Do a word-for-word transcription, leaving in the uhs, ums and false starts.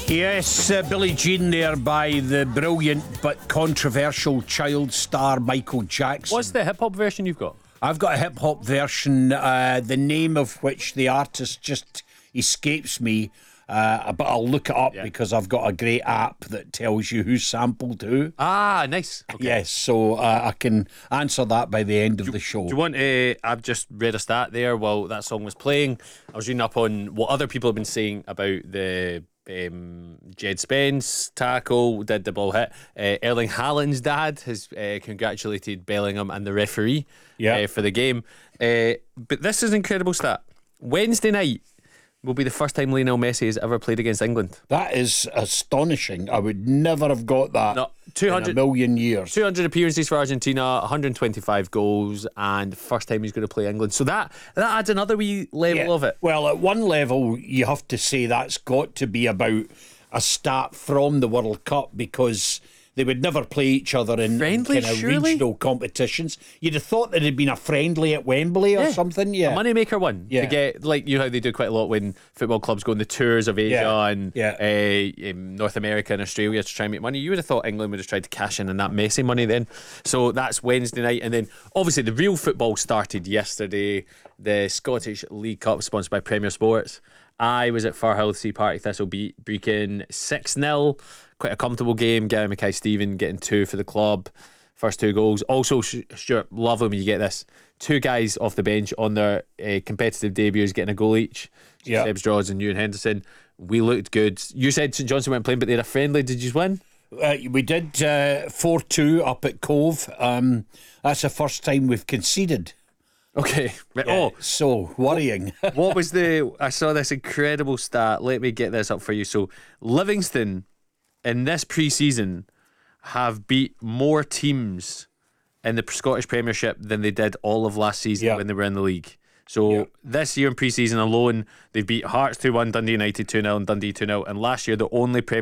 Yes, uh, Billie Jean there by the brilliant but controversial child star Michael Jackson. What's the hip hop version you've got? I've got a hip hop version, uh, the name of which the artist just escapes me, uh, but I'll look it up Yeah. because I've got a great app that tells you who sampled who. Ah, nice. Okay. Yes, so uh, I can answer that by the end of the show. Do you want to? I've just read a stat there while that song was playing. I was reading up on what other people have been saying about the um, Jed Spence tackle, did the ball hit. Uh, Erling Haaland's dad has uh, congratulated Bellingham and the referee Yeah. uh, for the game. Uh, but this is an incredible stat. Wednesday night will be the first time Lionel Messi has ever played against England. That is astonishing. I would never have got that No, two hundred in a million years. two hundred appearances for Argentina, one hundred twenty-five goals, and first time he's going to play England. So that that adds another wee level Yeah. of it. Well, at one level, you have to say that's got to be about a stat from the World Cup because they would never play each other in Friendly, kind of surely? regional competitions. You'd have thought there had been a friendly at Wembley or Yeah. something. Yeah, A moneymaker one. Yeah. To get, like, you know how they do quite a lot when football clubs go on the tours of Asia Yeah. and Yeah. uh, um, North America and Australia to try and make money. You would have thought England would have tried to cash in on that Messi money then. So that's Wednesday night. And then obviously the real football started yesterday. The Scottish League Cup sponsored by Premier Sports. I was at Firhill to see Partick Thistle beat Brecon six nil. Quite a comfortable game. Gary Mackay-Steven getting two for the club. First two goals. Also, Stuart, lovely when you get this. Two guys off the bench on their uh, competitive debuts getting a goal each. Yeah. Sebs Draws and Ewan Henderson. We looked good. You said St Johnstone weren't playing, but they had a friendly. Did you win? Uh, we did uh, four two up at Cove. Um, that's the first time we've conceded. Okay. Yeah, Oh, so worrying. what was the... I saw this incredible stat. Let me get this up for you. So, Livingston, in this pre-season, have beat more teams in the Scottish Premiership than they did all of last season Yeah. when they were in the league. So Yeah. this year in pre-season alone, they've beat Hearts two one, Dundee United two nil and Dundee two nil. And last year, the only Premier